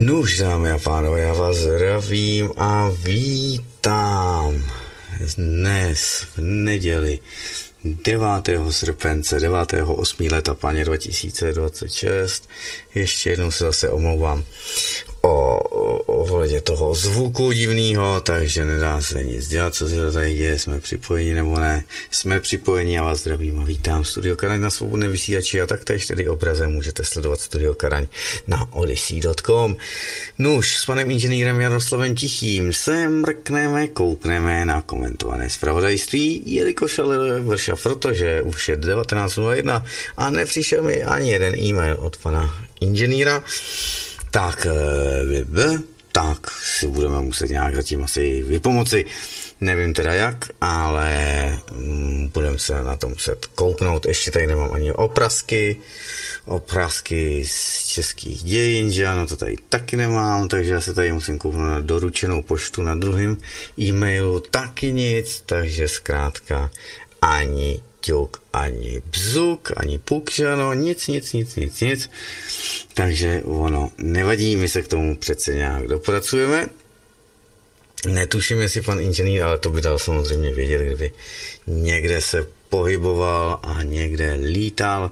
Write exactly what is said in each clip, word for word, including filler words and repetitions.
No už, dámy a pánové, já vás zdravím a vítám dnes v neděli devátého srpence, devátého osmého leta páně dva tisíce dvacet šest. Ještě jednou se zase omlouvám o ohledě toho zvuku divného, takže nedá se nic dělat, co se to tady děje, jsme připojeni nebo ne. Jsme připojeni, já vás zdravím a vítám Studio Karaň na svobodném vysílači a taktéž tedy obrazem můžete sledovat Studio Karaň na odyssey tečka com. Nuž, s panem inženýrem Jaroslavem Tichým se mrkneme, koukneme na komentované zpravodajství, jelikož ale vrša, protože už je devatenáct nula jedna a nepřišel mi ani jeden e-mail od pana inženýra. Tak, tak si budeme muset nějak zatím asi vypomoci. Nevím teda jak, ale budeme se na to muset kouknout. Ještě tady nemám ani oprázky, oprázky z českých dějin, že ano, to tady taky nemám, takže já se tady musím kouknout na doručenou poštu na druhém e-mailu, taky nic, takže zkrátka ani ťuk, ani bzuk, ani puk, že ano, nic, nic, nic, nic, nic. Takže ono nevadí, my se k tomu přece nějak dopracujeme. Netuším, jestli pan inženýr, ale to by dal samozřejmě vědět, kdyby někde se pohyboval a někde lítal.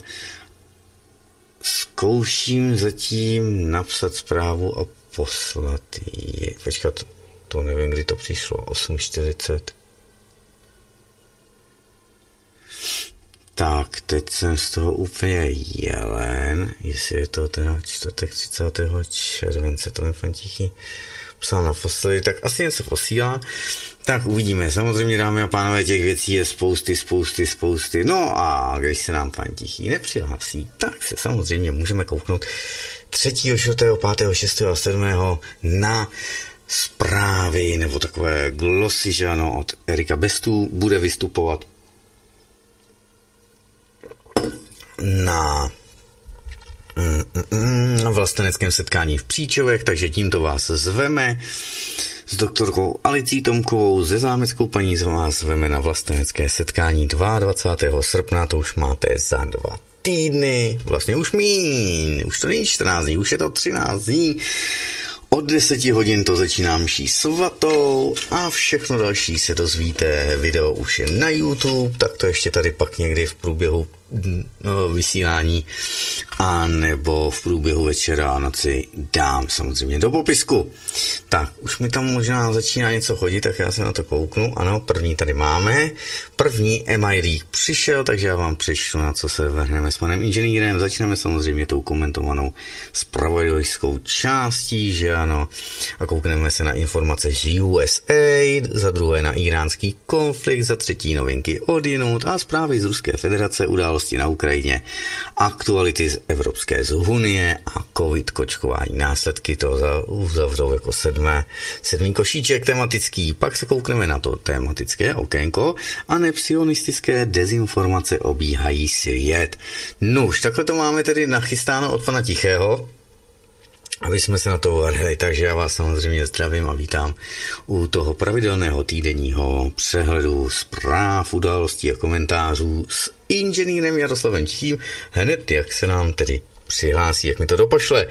Zkouším zatím napsat zprávu a poslat ji. Počkat, to nevím, kdy to přišlo, osm čtyřicet. Tak, teď jsem z toho úplně jelen, jestli je to teda čtvrtek třicátého července, to mi pan Tichý psal naposledy, tak asi něco posílá. Tak uvidíme, samozřejmě dámy a pánové, těch věcí je spousty, spousty, spousty. No a když se nám pan Tichý nepřihlásí, tak se samozřejmě můžeme kouknout třetího, čtvrtého, pátého, šestého a sedmého na zprávy nebo takové glosy, že ano, od Erika Bestů bude vystupovat na na vlasteneckém setkání v Příčovech, takže tímto vás zveme s doktorkou Alicí Tomkovou ze Zámeckou paní, vás zveme na vlastenecké setkání dvacátého druhého srpna, to už máte za dva týdny, vlastně už míň, už to není čtrnáct dní, už je to třináct dní. Od deseti hodin to začíná mší svatou a všechno další se dozvíte. Video už je na YouTube, tak to ještě tady pak někdy v průběhu no, vysílání a nebo v průběhu večera a noci dám samozřejmě do popisku. Tak, už mi tam možná začíná něco chodit, tak já se na to kouknu. Ano, první tady máme. První M I League přišel, takže já vám přečtu, na co se vrhneme s panem inženýrem. Začneme samozřejmě tou komentovanou zpravodajskou částí, že ano, a koukneme se na informace z U S A, za druhé na iránský konflikt, za třetí novinky odjinud a zprávy z Ruské federace, události na Ukrajině, aktuality z Evropské unie a covid kočkování. Následky to uzavřou jako sedmé, sedmý košíček tematický. Pak se koukneme na to tematické okénko a nepsionistické dezinformace obíhají svět. Nuž, takhle to máme tedy nachystáno od pana Tichého, aby jsme se na to vrhli, takže já vás samozřejmě zdravím a vítám u toho pravidelného týdenního přehledu zpráv, událostí a komentářů s inženýrem Jaroslavem Tichým, hned jak se nám tedy přihlásí, jak mi to dopošle.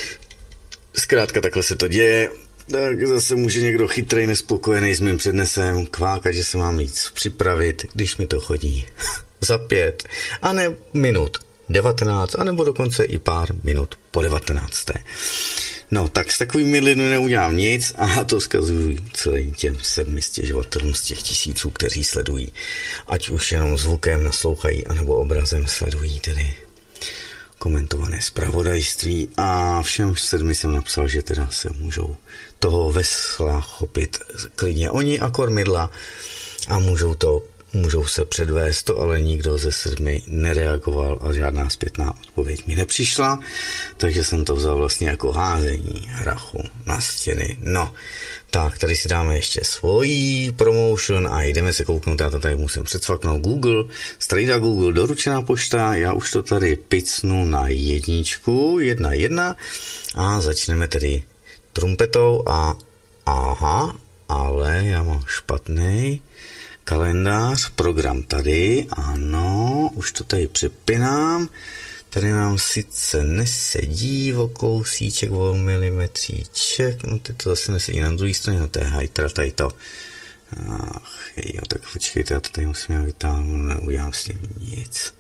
Zkrátka takhle se to děje, tak zase může někdo chytrej, nespokojený s mým přednesem kvákat, že se mám víc připravit, když mi to chodí za pět a ne minut. devatenáct, anebo dokonce i pár minut po devatenácté. No, tak s takovými lidmi neudělám nic a to zkazuju celým těm sedmi stěžovatelům z těch tisíců, kteří sledují. Ať už jenom zvukem naslouchají, anebo obrazem sledují tedy komentované zpravodajství a všem sedmi jsem napsal, že teda se můžou toho vesla chopit klidně oni a kormidla a můžou to Můžou se předvést, to ale nikdo ze sedmi nereagoval a žádná zpětná odpověď mi nepřišla, takže jsem to vzal vlastně jako házení hrachu na stěny. No, tak tady si dáme ještě svojí promotion a jdeme se kouknout, já to tady musím předsvaknout Google, strejda Google, doručená pošta, já už to tady picnu na jedničku, jedna jedna a začneme tedy trumpetou a aha, ale já mám špatný kalendář, program tady, ano, už to tady přepínám, Tady nám sice nesedí o kousíček, o milimetříček, no teď to zase nesedí na druhé straně, no to je hajtra, tady to. Ach jo, tak počkejte, já to tady musím vytáhnout, neudělám s tím nic.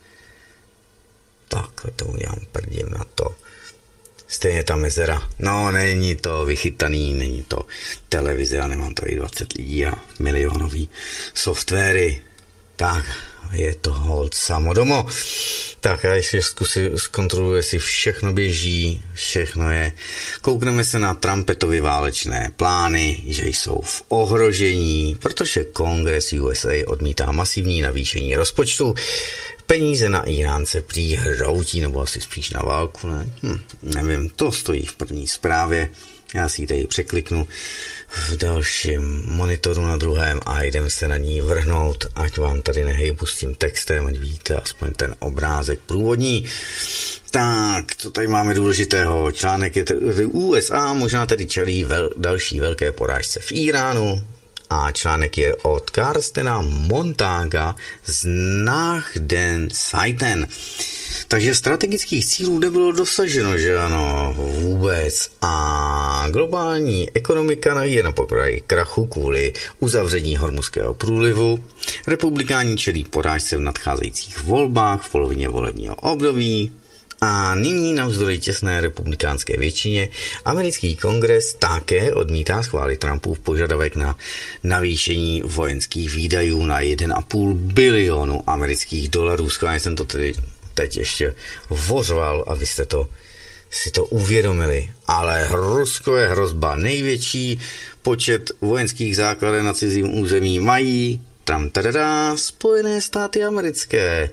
Takhle to udělám, prdím na to. Stejně ta mezera. No, není to vychytaný, není to televize, já nemám tady dvacet lidí a milionový softwary. Tak, je to hold samodomo. Tak já ještě zkusím, zkontroluji, jestli všechno běží, všechno je. Koukneme se na Trumpetovy válečné plány, že jsou v ohrožení, protože Kongres U S A odmítá masivní navýšení rozpočtu. Peníze na Iránce prý hroutí, nebo asi spíš na válku, ne? Hm, nevím, to stojí v první zprávě. Já si ji tady překliknu v dalším monitoru na druhém a jdeme se na ní vrhnout, ať vám tady nehejbu s tím textem, ať vidíte aspoň ten obrázek průvodní. Tak, co tady máme důležitého? Článek je t- U S A možná tedy čelí vel- další velké porážce v Iránu. A článek je od Karstena Montaga z Nachdenseiten. Takže strategických cílů nebylo dosaženo, že ano, vůbec. A globální ekonomika je na pokraji krachu kvůli uzavření Hormuzského průlivu. Republikáni čelí porážce v nadcházejících volbách v polovině volebního období. A nyní navzdory těsné republikánské většině americký kongres také odmítá schválit Trumpův požadavek na navýšení vojenských výdajů na jeden a půl bilionu amerických dolarů. Schválně jsem to tedy teď ještě vořval, abyste to, si to uvědomili. Ale Rusko je hrozba. Největší počet vojenských základen na cizím území mají tam tadadá, Spojené státy americké.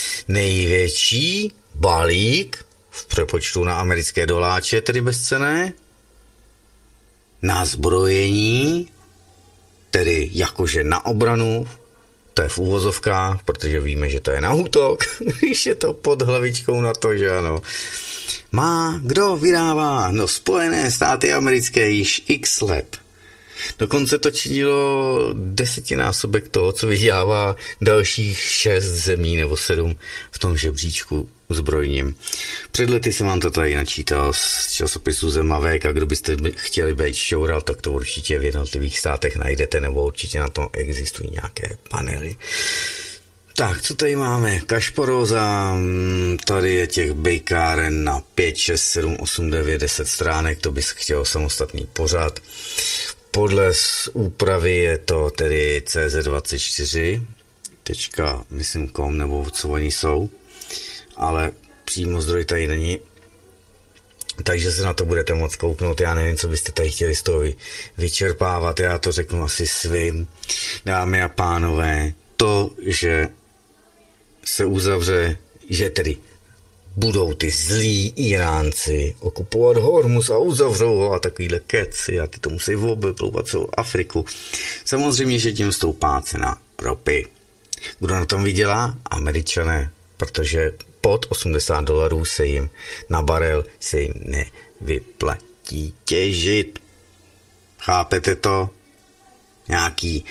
Největší balík v přepočtu na americké doláče, tedy bezcenné, na zbrojení, tedy jakože na obranu, to je v úvozovkách, protože víme, že to je na útok, když je to pod hlavičkou na to, že ano. Má, kdo vydává? No, Spojené státy americké již x let. Dokonce to činilo desetinásobek toho, co vydělává dalších šest zemí nebo sedm v tom žebříčku zbrojním. Před lety jsem vám to tady načítal z časopisu Zemavek a kdo byste chtěli být šťoural, tak to určitě v jednotlivých státech najdete, nebo určitě na to existují nějaké panely. Tak, co tady máme? Kašparoza, tady je těch bejkáren na pět, šest, sedm, osm, devět, deset stránek, to bys chtěl samostatný pořad. Podle úpravy je to tedy C Z dvacet čtyři, tečka, myslím kom, nebo co oni jsou, ale přímo zdroj tady není, takže se na to budete moct kouknout. Já nevím, co byste tady chtěli z toho vyčerpávat, já to řeknu asi svým. Dámy a pánové, to, že se uzavře, že tedy budou ty zlí Iránci okupovat Hormuz a uzavřou ho a takovýhle keci a ty to musí obeplouvat celou Afriku. Samozřejmě, že tím stoupá cena ropy. Kdo na tom vydělá? Američané, protože pod osmdesát dolarů se jim na barel se jim nevyplatí těžit. Chápete to? Nějaký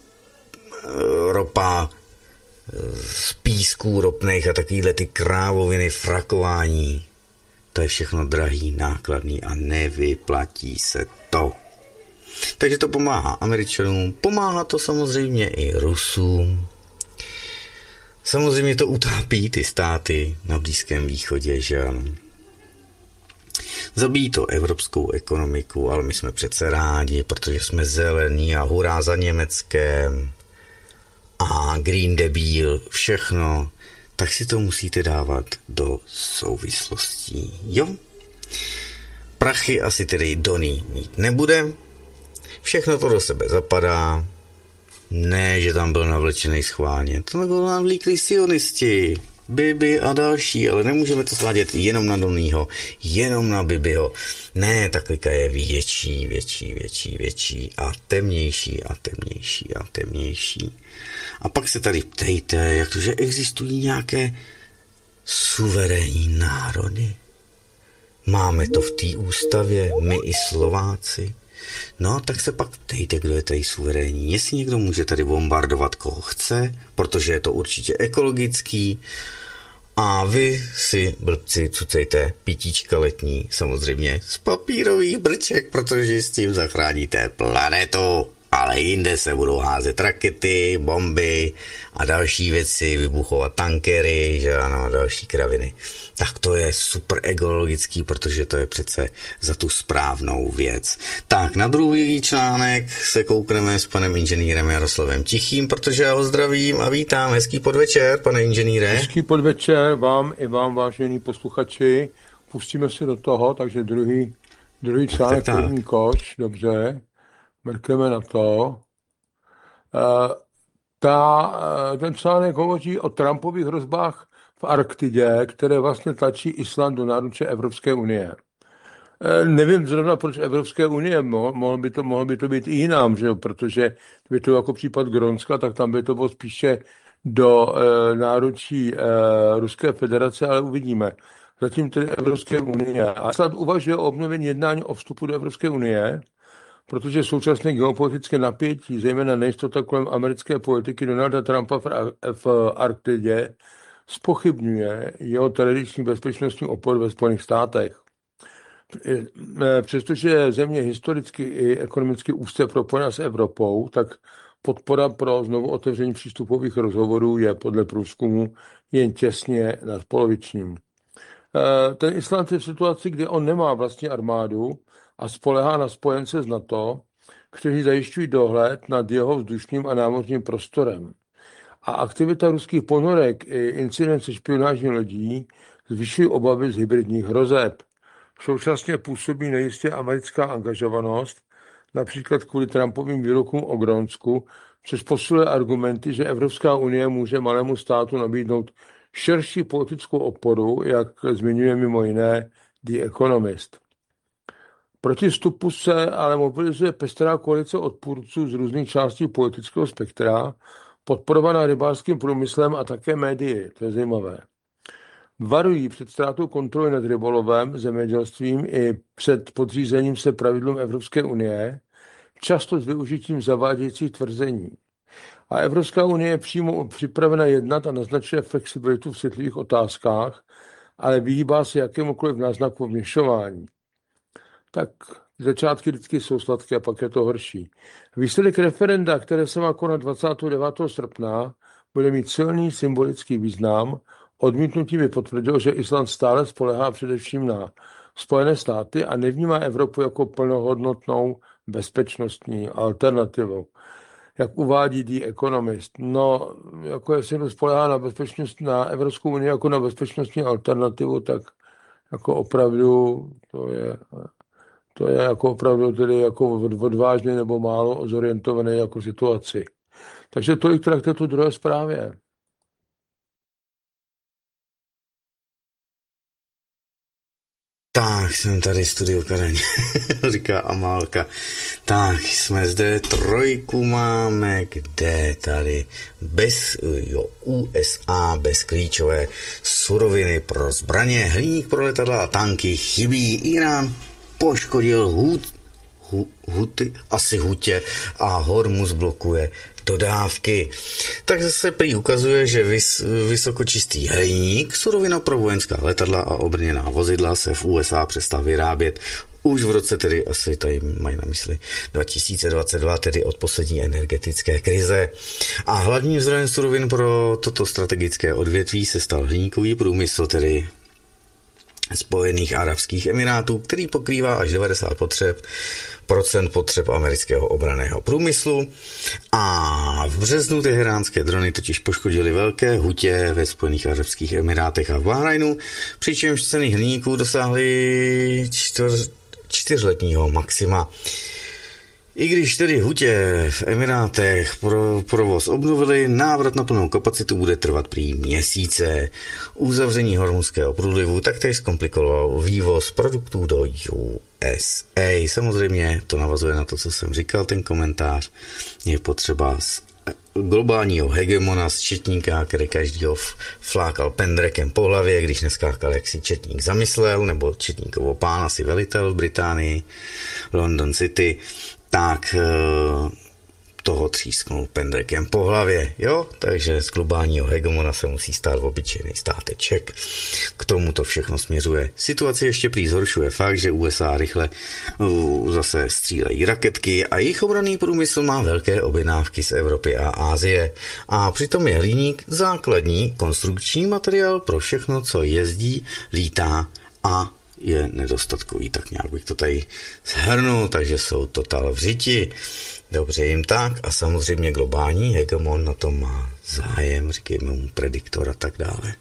uh, ropa z písků ropných a takovýhle ty krávoviny, frakování. To je všechno drahý, nákladný a nevyplatí se to. Takže to pomáhá Američanům, pomáhá to samozřejmě i Rusům. Samozřejmě to utápí ty státy na Blízkém východě, že ano. Zabíjí to evropskou ekonomiku, ale my jsme přece rádi, protože jsme zelení a hurá za Německem. A Green Deal, všechno, tak si to musíte dávat do souvislostí, jo? Prachy asi tedy Donny mít nebude, všechno to do sebe zapadá, ne, že tam byl navlečený schválně, to nebylo navlíklí sionisti, Bibi a další, ale nemůžeme to svádět jenom na Donnyho, jenom na Bibiho. Ne, ta klika je větší, větší, větší, větší a temnější a temnější a temnější. A pak se tady ptejte, jak to, že existují nějaké suverénní národy. Máme to v té ústavě, my i Slováci. No, tak se pak ptejte, kdo je tady suverénní. Jestli někdo může tady bombardovat, koho chce, protože je to určitě ekologický A vy si, blbci, cucejte pitíčka letní, samozřejmě z papírových brček, protože s tím zachráníte planetu. Ale jinde se budou házet rakety, bomby a další věci, vybuchovat tankery, že ano, a další kraviny. Tak to je super ekologický, protože to je přece za tu správnou věc. Tak, na druhý článek se koukneme s panem inženýrem Jaroslavem Tichým, protože já ho zdravím a vítám. Hezký podvečer, pane inženýre. Hezký podvečer vám i vám, vážení posluchači. Pustíme se do toho, takže druhý, druhý článek, tak, tak. první koš, dobře. Mrkneme na to. E, ta, ten článek hovoří o Trumpových hrozbách v Arktidě, které vlastně tlačí Island do náruče Evropské unie. E, nevím zrovna, proč Evropské unie, Mo, mohlo by to, mohlo by to být i jinam, že jo? Protože by to jako případ Grónska, tak tam by to bylo spíše do e, náručí e, Ruské federace, ale uvidíme. Zatím tedy Evropské unie. A Island uvažuje o obnovení jednání o vstupu do Evropské unie, protože současné geopolitické napětí, zejména nejistota kolem americké politiky Donalda Trumpa v Arktidě, zpochybňuje jeho tradiční bezpečnostní opor ve Spojených státech. Přestože je země historicky i ekonomicky úzce propojena s Evropou, tak podpora pro znovu otevření přístupových rozhovorů je podle průzkumu jen těsně nadpolovičním. Ten Island je v situaci, kdy on nemá vlastní armádu a spolehá na spojence z NATO, kteří zajišťují dohled nad jeho vzdušným a námořním prostorem. A aktivita ruských ponorek i incidence špionážních lodí zvyšují obavy z hybridních hrozeb. Současně působí nejistě americká angažovanost, například kvůli Trumpovým výrokům o Grónsku, což posiluje argumenty, že Evropská unie může malému státu nabídnout širší politickou oporu, jak zmiňuje mimo jiné The Economist. Proti vstupu se ale mobilizuje pestrá koalice odpůrců z různých částí politického spektra, podporovaná rybářským průmyslem a také médii. To je zajímavé. Varují před ztrátou kontroly nad rybolovem, zemědělstvím i před podřízením se pravidlům Evropské unie, často s využitím zavádějících tvrzení. A Evropská unie je přímo připravena jednat a naznačuje flexibilitu v citlivých otázkách, ale vyhýbá se jakémukoliv náznaku vměšování. Tak začátky vždycky jsou sladké a pak je to horší. Výsledek referenda, které se má konat dvacátého devátého srpna, bude mít silný symbolický význam. Odmítnutí by potvrdilo, že Island stále spolehá především na Spojené státy a nevnímá Evropu jako plnohodnotnou bezpečnostní alternativu. Jak uvádí The Economist, no, jako jestli to spolehá na bezpečnost, na Evropskou unii jako na bezpečnostní alternativu, tak jako opravdu to je... To je jako opravdu tedy jako odvážný nebo málo zorientovaný jako situaci. Takže tolik teda k této druhé zprávě. Tak, jsem tady studio Kareň, říká Amálka. Tak, jsme zde, trojku máme, kde tady bez, jo, U S A, bez klíčové suroviny pro zbraně, hliník pro letadla a tanky chybí. Irán poškodil hut, hu, huty, asi hutě a Hormuz blokuje dodávky. Takže se prý ukazuje, že vys, vysokočistý hliník, surovina pro vojenská letadla a obrněná vozidla se v U S A přestal vyrábět už v roce, tedy asi tady mají na mysli dva tisíce dvacet dva, tedy od poslední energetické krize. A hlavním zdrojem surovin pro toto strategické odvětví se stal hliníkový průmysl, tedy Spojených arabských emirátů, který pokrývá až devadesát potřeb, procent potřeb amerického obranného průmyslu. A v březnu teheránské drony totiž poškodily velké hutě ve Spojených arabských emirátech a v Bahrajnu, přičemž ceny hliníků dosáhly čtyř, čtyřletního maxima. I když tedy hutě v Emirátech pro provoz obnovili, návrat na plnou kapacitu bude trvat prý měsíce. Uzavření hormuzského průlivu taktéž zkomplikovalo vývoz produktů do U S A. Samozřejmě to navazuje na to, co jsem říkal, ten komentář. Je potřeba z globálního hegemona, z četníka, který každýho flákal pendrekem po hlavě, když neskákal, jak si četník zamyslel, nebo četníkovo pán, asi velitel v Británii, London City. Tak toho třísknout pendrekem po hlavě, jo? Takže z globálního hegemona se musí stát obyčejný státeček. K tomu to všechno směřuje. Situaci ještě prý zhoršuje fakt, že U S A rychle uh, zase střílejí raketky a jejich obranný průmysl má velké objednávky z Evropy a Asie. A přitom je hliník základní konstrukční materiál pro všechno, co jezdí, lítá a je nedostatkový, tak nějak bych to tady shrnul, takže jsou totál v řiti. Dobře jim tak a samozřejmě globální hegemon na tom má zájem, říkejme mu prediktor a tak dále.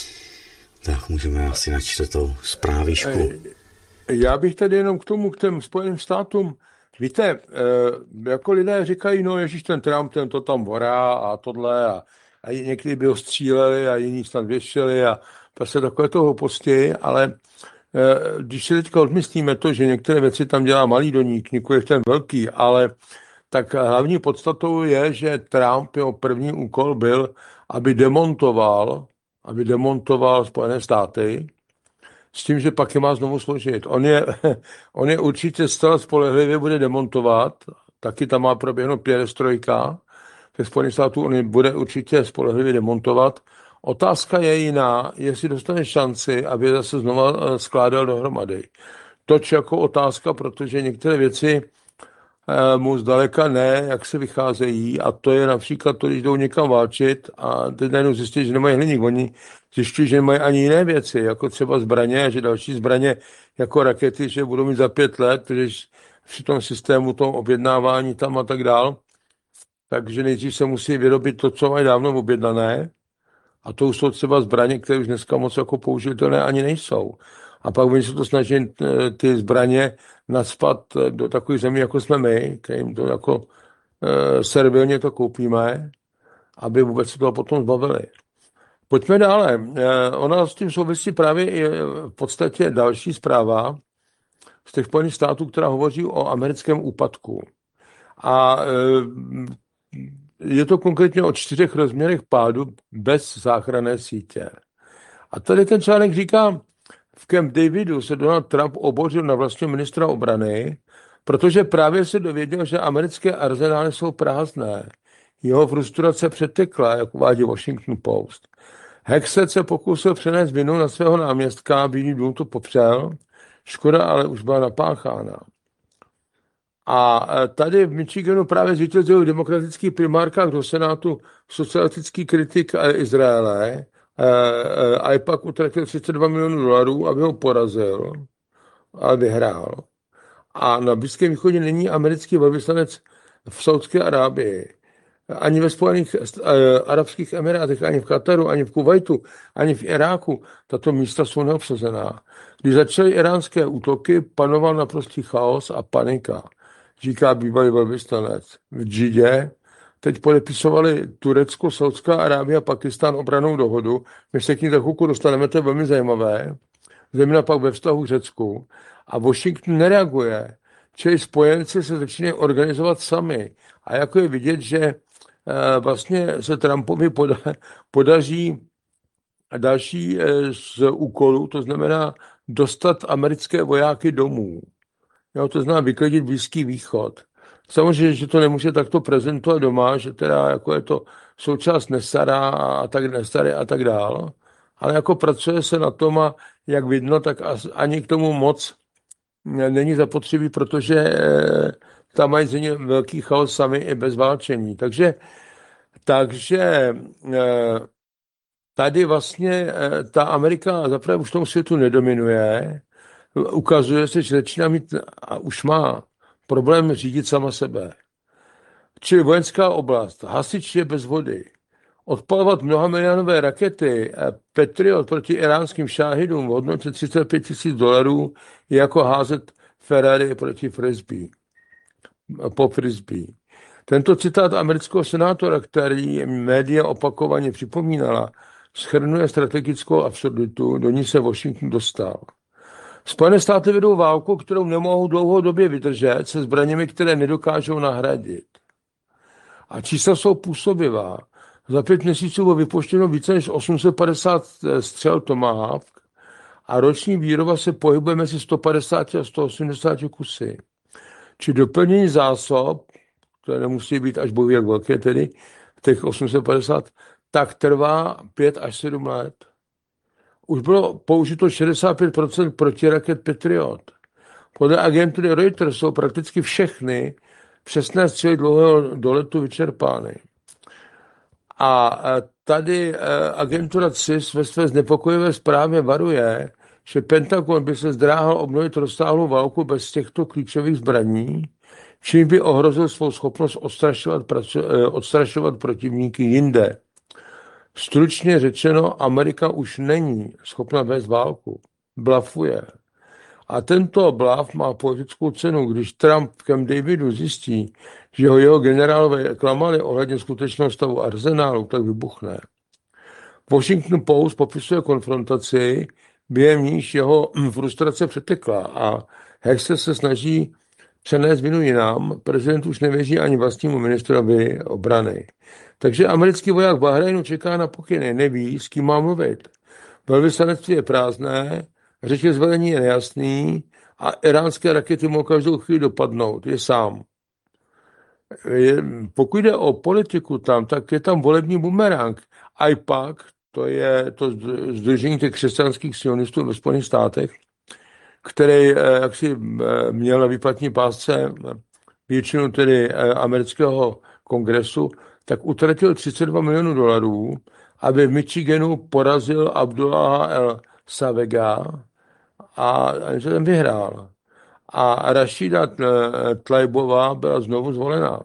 Tak můžeme asi na čtvrtou zprávičku. Já bych tady jenom k tomu, k těm Spojeným státům, víte, jako lidé říkají, no ježiš, ten Trump, ten to tam vorá a tohle a, a někdy by ho stříleli a jiní snad věšeli a prostě takové toho hlouposti, ale když si teďka odmyslíme to, že některé věci tam dělá malý doník, nikoliv ten velký, ale tak hlavní podstatou je, že Trump, jeho první úkol byl, aby demontoval, aby demontoval Spojené státy, s tím, že pak je má znovu složit. On je, on je určitě zcela spolehlivě bude demontovat, taky tam má proběhnout pěrestrojka, těch Spojených států on je bude určitě spolehlivě demontovat. Otázka je jiná, jestli dostane šanci, aby zase znova skládal dohromady. Toč jako otázka, protože některé věci mu zdaleka ne, jak se vycházejí, a to je například to, když jdou někam válčit a teď najednou zjistí, že nemají hliník. Oni zjišťují, že nemají ani jiné věci, jako třeba zbraně, že další zbraně jako rakety, že budou mít za pět let, když při tom systému, tom objednávání tam a tak dál. Takže nejdřív se musí vyrobit to, co mají dávno objednané, a to už jsou třeba zbraně, které už dneska moc jako použitelné ani nejsou. A pak oni se to snaží ty zbraně nacpat do takových zemí, jako jsme my, kterým to jako e, servilně to koupíme, aby vůbec se toho potom zbavili. Pojďme dále. E, ona s tím souvisí právě i v podstatě další zpráva z těch Spojených států, která hovoří o americkém úpadku. A e, je to konkrétně o čtyřech rozměrech pádu bez záchranné sítě. A tady ten článek říká, v Camp Davidu se Donald Trump obořil na vlastního ministra obrany, protože právě se dověděl, že americké arzenály jsou prázdné. Jeho frustrace přetekla, jak uvádí Washington Post. Hexet se pokusil přenést vinu na svého náměstka, Bílý dům to popřel, škoda ale už byla napáchána. A tady v Michiganu právě zvítězil v demokratických primárkách do Senátu socialistický kritik Izraele, a i pak utratil třicet dva milionů dolarů, aby ho porazil a vyhrál. A na Blízkém východě není americký velvyslanec v Saudské Arábii, ani ve Spojených arabských emirátech, ani v Kataru, ani v Kuvajtu, ani v Iráku. Tato místa jsou neobsazená. Když začaly iránské útoky, panoval naprostý chaos a panika, říká bývalý velvyslanec. V Džidě teď podepisovali Turecko, Saudská Arábie a Pakistán obrannou dohodu. My se k ní za chvilku dostaneme, to je velmi zajímavé. Zejména pak ve vztahu k Řecku. A Washington nereaguje. Čili spojenci se začínají organizovat sami. A jako je vidět, že e, vlastně se Trumpovi poda, podaří další e, z úkolů, to znamená dostat americké vojáky domů. Jo, to znamená vyklidit Blízký východ. Samozřejmě, že to nemůže takto prezentovat doma, že teda jako je to součást Nesara a tak Nesary a tak dál, ale jako pracuje se na tom a jak vidno, tak ani k tomu moc není zapotřebí, protože tam mají země velký chaos sami i bez válčení. Takže, takže tady vlastně ta Amerika zaprvé už v tom světu nedominuje, ukazuje se, že začíná mít a už má problém řídit sama sebe. Čili vojenská oblast, hasič je bez vody, odpalovat mnohamilionové rakety Patriot proti iránským šáhidům v hodnotě třicet pět tisíc dolarů je jako házet Ferrari proti Frisbee. Po Frisbee. Tento citát amerického senátora, který média opakovaně připomínala, shrnuje strategickou absurditu, do ní se Washington dostal. Spojené státy vedou válku, kterou nemohou dlouhodobě vydržet, se zbraněmi, které nedokážou nahradit. A čísla jsou působivá. Za pět měsíců bylo vypuštěno více než osm set padesát střel Tomahawk a roční výroba se pohybuje mezi sto padesát a sto osmdesát kusy. Či doplnění zásob, to nemusí být až bojů jak velké tedy, těch osm set padesát, tak trvá pět až sedm let. Už bylo použito šedesát pět procent protiraket Patriot. Podle agentury Reuters jsou prakticky všechny přesné střely dlouhého doletu vyčerpány. A tady agentura C I S ve své znepokojivé zprávě varuje, že Pentagon by se zdráhal obnovit rozsáhlou válku bez těchto klíčových zbraní, čím by ohrozil svou schopnost odstrašovat, odstrašovat protivníky jinde. Stručně řečeno, Amerika už není schopna vést válku. Blafuje. A tento blaf má politickou cenu. Když Trump v Camp Davidu zjistí, že ho jeho generálové klamali ohledně skutečného stavu arzenálu, tak vybuchne. Washington Post popisuje konfrontaci, během níž jeho frustrace přetekla a Hexe se snaží přenést vinu jinam. Prezident už nevěří ani vlastnímu ministrovi obrany. Takže americký voják v Bahrajnu čeká na pokyny, neví, s kým má mluvit. Velvyslanectví je prázdné, řeč zvelení je nejasný a iránské rakety mohou každou chvíli dopadnout. Je sám. Je, pokud jde o politiku tam, tak je tam volební bumerang. I P A C, to je to sdružení těch křesťanských sionistů ve Spojených státech, který jaksi měl na výplatní pásce většinu tedy amerického kongresu, tak utratil třicet dva milionů dolarů, aby v Michiganu porazil Abdullaha el Savega a že ten vyhrál. A Rašida Tlaibová byla znovu zvolena.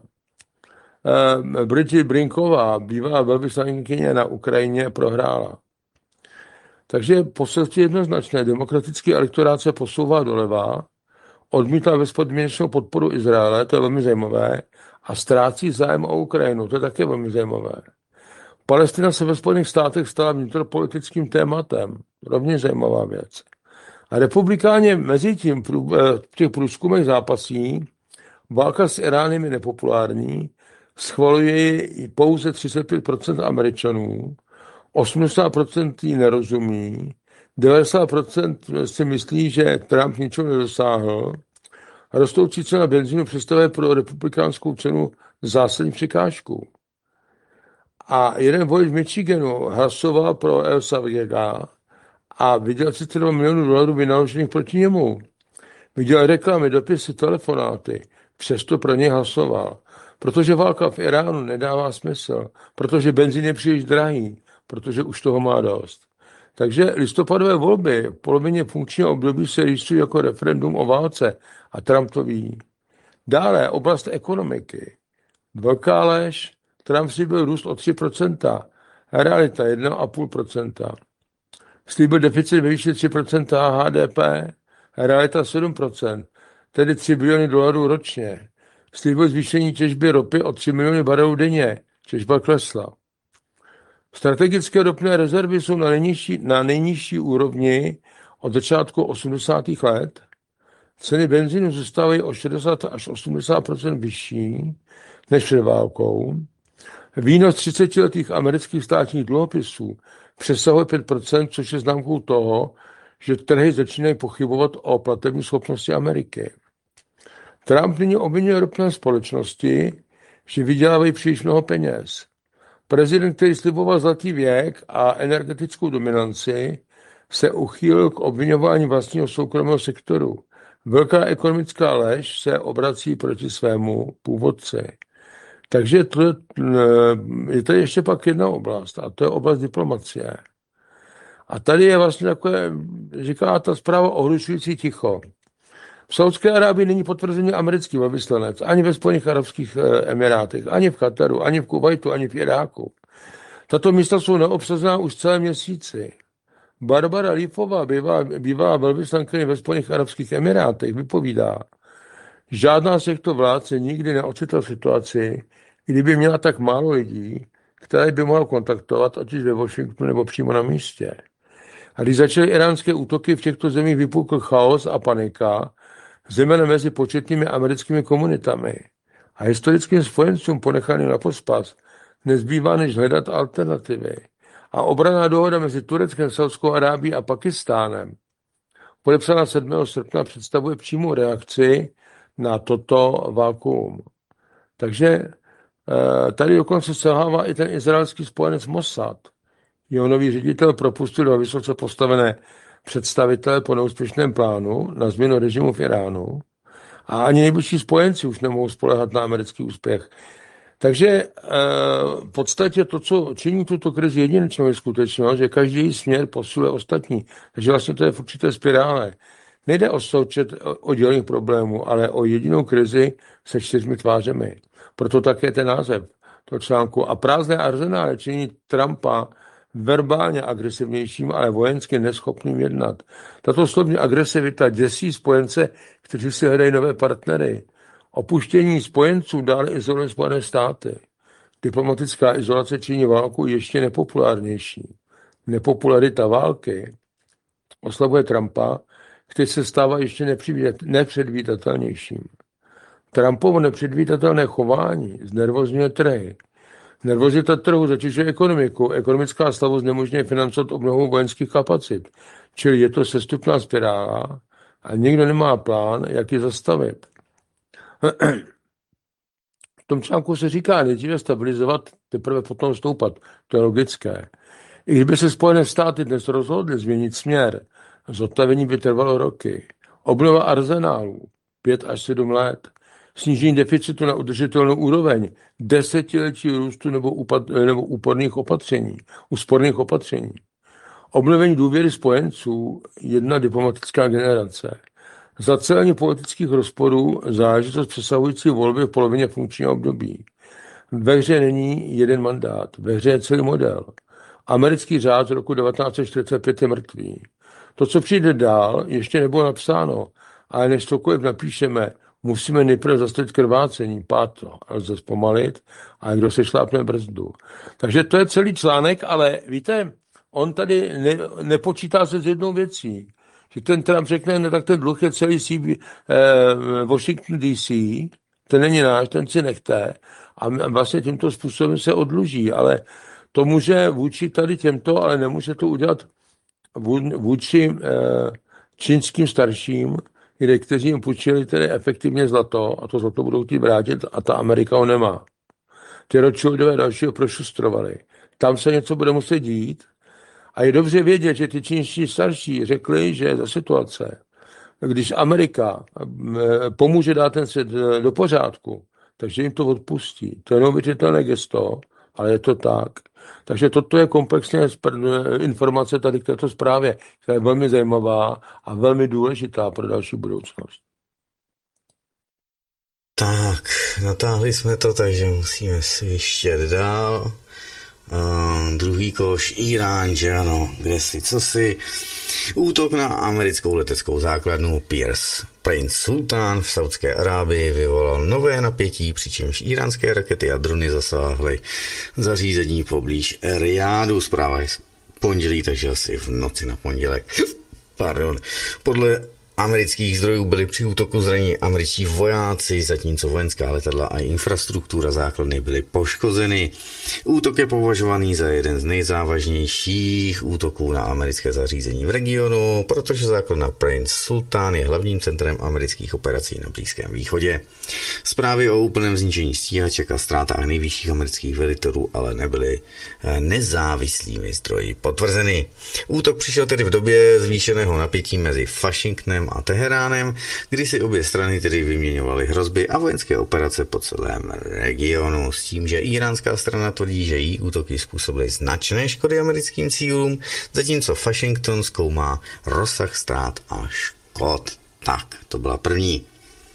Bridget Brinková, bývalá velvyslankyně na Ukrajině, prohrála. Takže poselství jednoznačné. Demokratický elektorát se posouvá doleva, odmítá bezpodmínečnou podporu Izraele, to je velmi zajímavé, a ztrácí zájem o Ukrajinu, to je také velmi zajímavé. Palestina se ve Spojených státech stala vnitropolitickým tématem, rovněž zajímavá věc. A republikáni mezi tím v těch průzkumech zápasí, válka s Iránem je nepopulární, schvaluje ji pouze třicet pět procent Američanů, osmdesát procent jí nerozumí, devadesát procent si myslí, že Trump ničeho nedosáhl. Rostoucí cena benzínu představuje pro republikánskou cenu zásadní překážku. A jeden volič v Michiganu hlasoval pro El Savega a viděl třicet dva milionů dolarů vynaložených proti němu. Viděl reklamy, dopisy, telefonáty, přesto pro něj hlasoval. Protože válka v Iránu nedává smysl, protože benzín je příliš drahý, protože už toho má dost. Takže listopadové volby v polovině funkčního období se rýsují jako referendum o válce a Trump to ví. Dále oblast ekonomiky. Velká lež, Trump slíbil růst o tři procenta, realita jedna celá pět procenta. Slíbil deficit ve výši tři procenta H D P, realita sedm procent, tedy tři biliony dolarů ročně. Slíbil zvýšení těžby ropy o tři miliony barelů denně, těžba klesla. Strategické ropné rezervy jsou na nejnižší, na nejnižší úrovni od začátku osmdesátých let. Ceny benzínu zůstávají o šedesát až osmdesát procent vyšší než před válkou. Výnos třicetiletých amerických státních dluhopisů přesahuje pět procent, což je známkou toho, že trhy začínají pochybovat o platební schopnosti Ameriky. Trump nyní obvinuje ropné společnosti, že vydělávají příliš mnoho peněz. Prezident, který sliboval zlatý věk a energetickou dominanci, se uchýlil k obviňování vlastního soukromého sektoru. Velká ekonomická lež se obrací proti svému původci. Takže to je, je tady ještě pak jedna oblast, a to je oblast diplomacie. A tady je vlastně takové, říká ta zpráva, ohlušující ticho. V Saudské Arábii není potvrzený americký velvyslanec, ani ve Spojených arabských emirátech, ani v Kataru, ani v Kuvajtu, ani v Iráku. Tato místa jsou neobsazená už celé měsíci. Barbara Leafová, bývalá, bývalá velvyslankyně ve Spojených arabských emirátech, vypovídá, žádná z těchto vlád se nikdy neocitla v situaci, kdyby měla tak málo lidí, které by mohla kontaktovat, ať už ve Washingtonu nebo přímo na místě. A když začaly iránské útoky, v těchto zemích vypukl chaos a panika, zejména mezi početnými americkými komunitami. A historickým spojencům ponechaným na pospas nezbývá než hledat alternativy. A obranná dohoda mezi Tureckem, Saudskou Arábií a Pakistánem, podepsaná sedmého srpna, představuje přímou reakci na toto vakuum. Takže eh, tady dokonce selhává i ten izraelský spojenec Mossad. Jeho nový ředitel propustil dva vysoce postavené představitele po neúspěšném plánu na změnu režimu v Iránu a ani nejbližší spojenci už nemohou spoléhat na americký úspěch. Takže e, v podstatě to, co činí tuto krizi jedinečnou, je skutečnost, že každý její směr posiluje ostatní. Takže vlastně to je v určité spirále. Nejde o součet oddělených problémů, ale o jedinou krizi se čtyřmi tvářemi. Proto také ten název toho článku. A prázdné arzenály činí Trumpa verbálně agresivnějším, ale vojensky neschopným jednat. Tato slovní agresivita děsí spojence, kteří si hledají nové partnery. Opuštění spojenců dále izoluje Spojené státy. Diplomatická izolace činí válku ještě nepopulárnější. Nepopularita války oslabuje Trumpa, který se stává ještě nepředvídatelnějším. Trumpovo nepředvídatelné chování znervozňuje trhy. Nervozita trhu zatěžuje ekonomiku. Ekonomická slabost nemožňuje financovat obnovu vojenských kapacit. Čili je to sestupná spirála a nikdo nemá plán, jak ji zastavit. V tom článku se říká nejdříve stabilizovat, teprve potom stoupat. To je logické. I kdyby se Spojené státy dnes rozhodly změnit směr, zotavení by trvalo roky. Obnova arzenálů pět až sedm let. Snížení deficitu na udržitelnou úroveň, desetiletí růstu nebo, upad, nebo úporných opatření, úsporných opatření. Obnovení důvěry spojenců, jedna diplomatická generace. Zacelení politických rozporů, záležitost přesahující volby v polovině funkčního období. Ve hře není jeden mandát, ve hře je celý model. Americký řád z roku devatenáct set čtyřicet pět je mrtvý. To, co přijde dál, ještě nebylo napsáno, ale než cokoliv napíšeme, musíme nejprve zastavit krvácení, pád to, lze zpomalit, a kdo se šlápne brzdu. Takže to je celý článek, ale víte, on tady ne, nepočítá se s jednou věcí. Že ten Trump řekne, ne, tak ten dluh je celý C B, eh, Washington D C, ten není náš, ten si nechte a vlastně tímto způsobem se odluží, ale to může vůči tady těmto, ale nemůže to udělat vůči eh, čínským starším, kde kteří jim půjčili tedy efektivně zlato a to zlato budou chtít vrátit a ta Amerika ho nemá. Ty Rothschildové dalšího prošustrovali. Tam se něco bude muset dít a je dobře vědět, že ty čínští starší řekli, že za situace, když Amerika pomůže dát ten svět do pořádku, takže jim to odpustí. To je neuvěřitelné gesto, ale je to tak. Takže toto je komplexně informace tady k této zprávě, která je velmi zajímavá a velmi důležitá pro další budoucnost. Tak, natáhli jsme to, takže musíme si ještě dál. Uh, druhý koš, Irán, že ano, kde si, co si. Útok na americkou leteckou základnu Pierce Prince Sultan v Saudské Arábii vyvolal nové napětí, přičemž iránské rakety a drony zasáhly zařízení poblíž Riádu. Zpráva je z pondělí, takže asi v noci na pondělek. Pardon. Podle amerických zdrojů byli při útoku zraněni američtí vojáci, zatímco vojenská letadla a infrastruktura základny byly poškozeny. Útok je považovaný za jeden z nejzávažnějších útoků na americké zařízení v regionu, protože základna Prince Sultan je hlavním centrem amerických operací na Blízkém východě. Zprávy o úplném zničení stíhaček a ztrátách nejvyšších amerických velitelů ale nebyly nezávislými zdroji potvrzeny. Útok přišel tedy v době zvýšeného napětí mezi Washingtonem a Teheránem, kdy si obě strany tedy vyměňovaly hrozby a vojenské operace po celém regionu, s tím, že iránská strana tvrdí, že jí útoky způsobily značné škody americkým cílům, zatímco Washington zkoumá rozsah ztrát a škod. Tak, to byla první.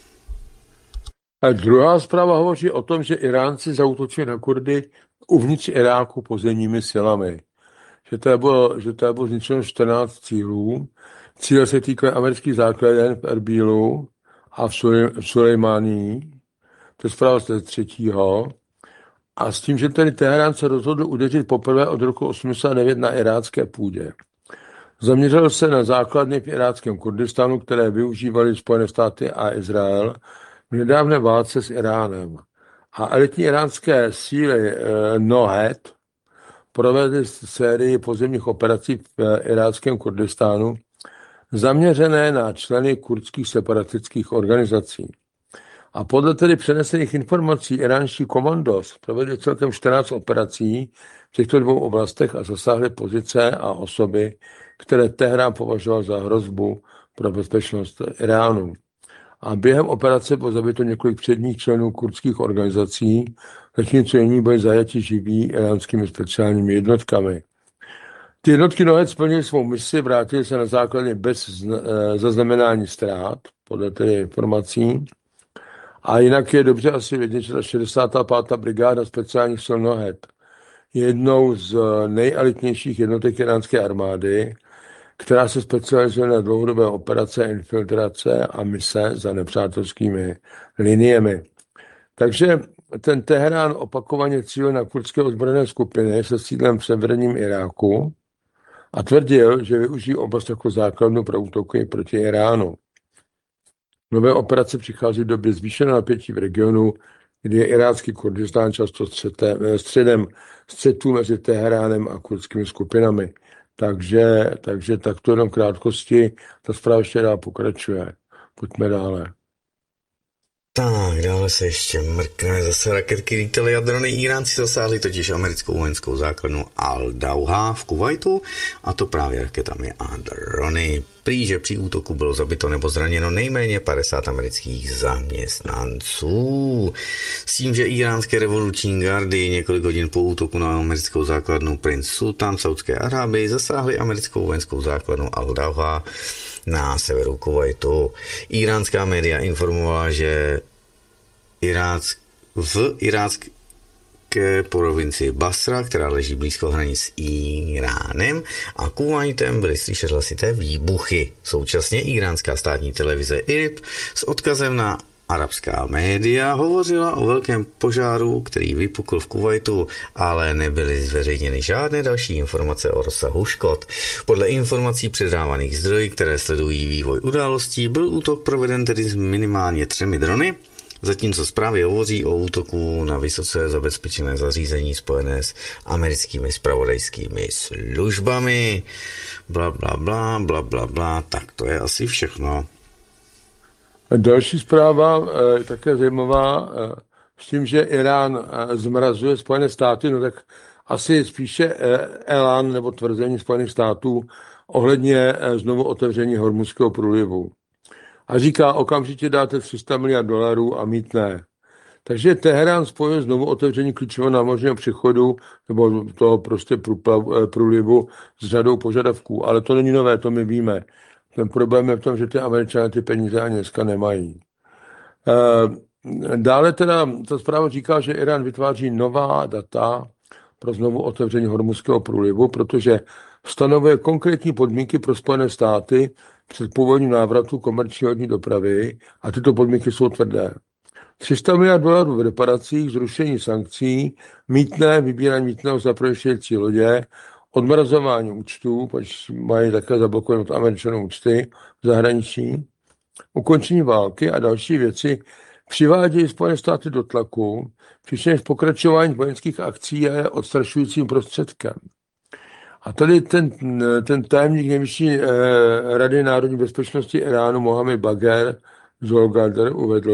A druhá zpráva hovoří o tom, že Iránci zaútočili na Kurdy uvnitř Iráku pozemními silami. Že to bylo, že to bylo zničeno čtrnáct cílů. Cíle se týkaly amerických základen v Erbílu a v Sulejmánii. To je zpráva z třetího. A s tím, že tedy Teherán se rozhodl udeřit poprvé od roku osmdesát devět na irácké půdě. Zaměřil se na základny v iráckém Kurdistánu, které využívaly Spojené státy a Izrael v nedávné válce s Iránem. A elitní iránské síly eh, Nohet provedly sérii pozemních operací v iráckém Kurdistánu zaměřené na členy kurdských separatistických organizací. A podle tedy přenesených informací iránští komandos provedli celkem čtrnáct operací v těchto dvou oblastech a zasáhli pozice a osoby, které Teherán považoval za hrozbu pro bezpečnost Iránu. A během operace bylo zabito několik předních členů kurdských organizací, zatímco jiní byli zajati živí iránskými speciálními jednotkami. Ty jednotky nakonec splnily svou misi, vrátily se na základě bez zaznamenání ztrát, podle tedy informací. A jinak je dobře asi vědět, že ta šedesátá pátá brigáda speciálních sil Nohet je jednou z nejelitnějších jednotek iránské armády, která se specializuje na dlouhodobé operace, infiltrace a mise za nepřátelskými liniemi. Takže ten Teherán opakovaně cílil na kurdské ozbrojené skupiny se sídlem v severním Iráku a tvrdil, že využijí oblast jako základnu pro útoky proti Iránu. Nové operace přichází v době zvýšeného napětí v regionu, kdy je irácký Kurdistán často střetem, středem střetů mezi Teheránem a kurdskými skupinami. Takže, takže takto jenom krátkosti, ta zpráva ještě dál pokračuje. Pojďme dále. Tak, dále se ještě mrkne zase raketky lítaly a drony. Iránci zasáhli totiž americkou vojenskou základnu Al-Dauha v Kuvajtu, a to právě raketami a drony. Prý, že při útoku bylo zabito nebo zraněno nejméně padesát amerických zaměstnanců. S tím, že iránské revoluční gardy několik hodin po útoku na americkou základnu Princ Sultan v Saudské Arábii zasáhli americkou vojenskou základnu Al-Dauha na severu Kuvajtu. Iránská média informovala, že Irác, v irácké provincii Basra, která leží blízko hranic s Iránem a Kuvajtem, byly slyšet hlasité výbuchy. Současně iránská státní televize I R I B s odkazem na arabská média hovořila o velkém požáru, který vypukl v Kuvajtu, ale nebyly zveřejněny žádné další informace o rozsahu škod. Podle informací předávaných zdroji, které sledují vývoj událostí, byl útok proveden tedy s minimálně třemi drony, zatímco zprávy hovoří o útoku na vysoce zabezpečené zařízení spojené s americkými zpravodajskými službami. Bla, bla, bla, bla, bla, bla. Tak to je asi všechno. Další zpráva je také zajímavá s tím, že Irán zmrazuje Spojené státy, no tak asi spíše elán nebo tvrzení Spojených států ohledně znovu otevření Hormuzského průlivu. A říká, okamžitě dáte tři sta miliard dolarů a mítné. Takže Teherán spojuje znovu otevření klíčového námořního přechodu nebo toho prostě průlivu s řadou požadavků. Ale to není nové, to my víme. Ten problém je v tom, že ty Američané ty peníze ani dneska nemají. Dále teda ta zpráva říká, že Irán vytváří nová data pro znovu otevření Hormuzského průlivu, protože stanovuje konkrétní podmínky pro Spojené státy před původním návratu komerční lodní dopravy a tyto podmínky jsou tvrdé. tři sta miliard dolarů v reparacích, zrušení sankcí, mýtné, vybírání mýtného za projíždějící lodě, odmrazování účtů, protože mají také zablokované od Američanů účty v zahraničí, ukončení války a další věci přivádějí Spojené státy do tlaku, přičemž pokračování vojenských akcí je odstrašujícím prostředkem. A tady ten, ten tajemník nejvyšší eh, Rady národní bezpečnosti Iránu Mohamed Bagher Zolgadr uvedl,